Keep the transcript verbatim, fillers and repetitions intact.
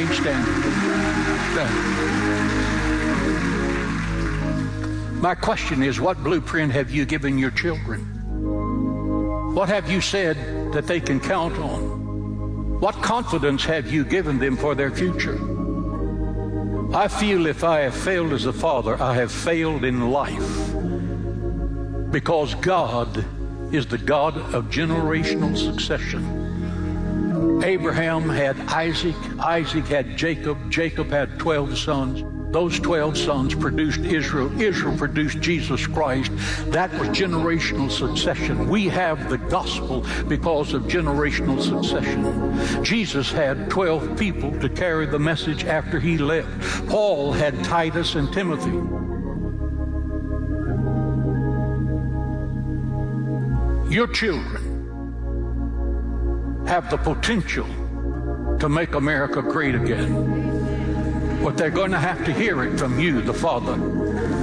remain standing. Stand. My question is, what blueprint have you given your children? What have you said that they can count on? What confidence have you given them for their future? I feel if I have failed as a father, I have failed in life, because God is the God of generational succession. Abraham had Isaac, Isaac had Jacob, Jacob had twelve sons. Those twelve sons produced Israel. Israel produced Jesus Christ. That was generational succession. We have the gospel because of generational succession. Jesus had twelve people to carry the message after he left. Paul had Titus and Timothy. Your children have the potential to make America great again. But they're going to have to hear it from you, the Father.